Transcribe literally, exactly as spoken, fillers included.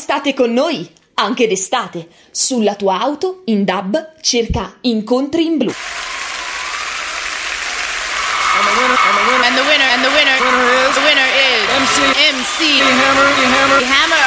state con noi, anche d'estate. Sulla tua auto, in D A B, cerca Incontri in Blu. And the winner, and the winner, and the winner, and the winner is, the winner is M C, M C, Hammer, Hammer, Hammer.